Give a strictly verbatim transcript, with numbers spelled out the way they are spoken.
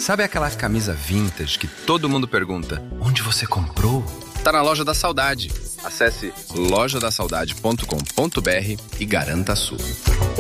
Sabe aquela camisa vintage que todo mundo pergunta: onde você comprou? Tá na Loja da Saudade. Acesse loja da saudade ponto com ponto b r e garanta a sua.